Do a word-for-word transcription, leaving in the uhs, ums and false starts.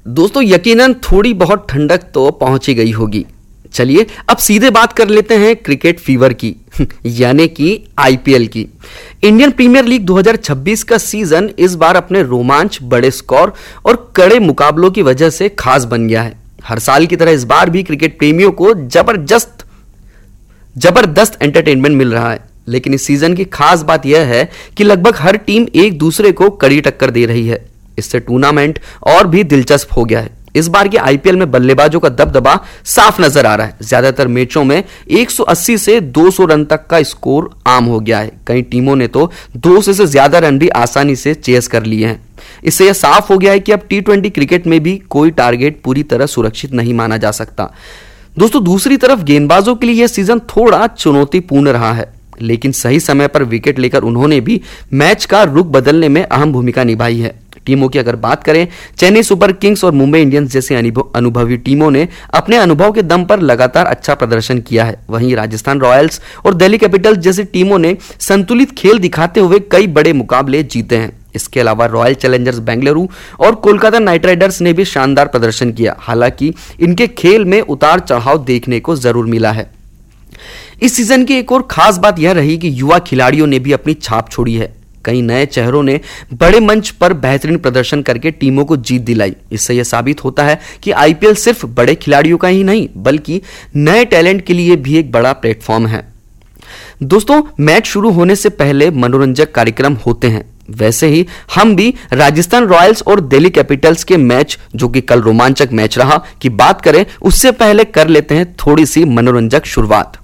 दोस्तों यकीनन थोड़ी बहुत ठंडक तो पहुंच ही गई होगी। चलिए अब सीधे बात कर लेते हैं क्रिकेट फीवर की यानी कि आईपीएल की। इंडियन प्रीमियर लीग दो हज़ार छब्बीस का सीजन इस बार अपने रोमांच, बड़े स्कोर और कड़े मुकाबलों की वजह से खास बन गया है। हर साल की तरह इस बार भी क्रिकेट प्रेमियों को जबरदस्त जबरदस्त एंटरटेनमेंट मिल रहा है। लेकिन इस सीजन की खास बात यह है कि लगभग हर टीम एक दूसरे को कड़ी टक्कर दे रही है। इससे टूर्नामेंट और भी दिलचस्प हो गया है। इस बार के आईपीएल में बल्लेबाजों का दबदबा साफ नजर आ रहा है। ज्यादातर मैचों में एक सौ अस्सी से दो सौ रन तक का स्कोर आम हो गया है। कई टीमों ने तो दो सौ से ज्यादा रन भी आसानी से चेस कर लिए हैं। इससे यह साफ हो गया है कि अब टी ट्वेंटी क्रिकेट में भी कोई टारगेट पूरी तरह सुरक्षित नहीं माना जा सकता। दोस्तों दूसरी तरफ गेंदबाजों के लिए यह सीजन थोड़ा चुनौतीपूर्ण रहा है, लेकिन सही समय पर विकेट लेकर उन्होंने भी मैच का रुख बदलने में अहम भूमिका निभाई है। टीमों की अगर बात करें, चेन्नई सुपर किंग्स और मुंबई इंडियंस जैसे अनुभवी टीमों ने अपने अनुभव के दम पर लगातार अच्छा प्रदर्शन किया है। वहीं राजस्थान रॉयल्स और दिल्ली कैपिटल्स जैसी टीमों ने संतुलित खेल दिखाते हुए कई बड़े मुकाबले जीते हैं। इसके अलावा रॉयल चैलेंजर्स बेंगलुरु और कोलकाता नाइट राइडर्स ने भी शानदार प्रदर्शन किया। हालांकि इनके खेल में उतार चढ़ाव देखने को जरूर मिला है। इस सीजन की एक और खास बात यह रही कि युवा खिलाड़ियों ने भी अपनी छाप छोड़ी है। कई नए चेहरों ने बड़े मंच पर बेहतरीन प्रदर्शन करके टीमों को जीत दिलाई। इससे यह साबित होता है कि आईपीएल सिर्फ बड़े खिलाड़ियों का ही नहीं बल्कि नए टैलेंट के लिए भी एक बड़ा प्लेटफॉर्म है। दोस्तों मैच शुरू होने से पहले मनोरंजक कार्यक्रम होते हैं, वैसे ही हम भी राजस्थान रॉयल्स और दिल्ली कैपिटल्स के मैच, जो कि कल रोमांचक मैच रहा, की बात करें उससे पहले कर लेते हैं थोड़ी सी मनोरंजक शुरुआत।